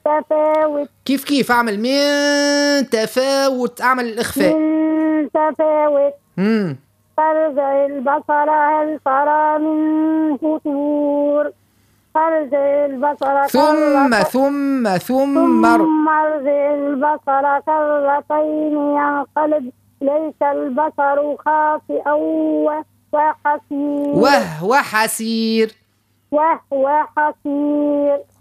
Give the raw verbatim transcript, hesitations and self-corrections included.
تفاوت. كيف كيف أعمل من تفاوت، أعمل الإخفاء. من تفاوت. مم. فارجع البصر هل ترى من فطور. فارجع البصر ثم كرتين. ثم ثم ثم ارجع البصر كرتين ينقلب إليك البصر خاسئا وهو حسير. وهو حسير. وهو حسير.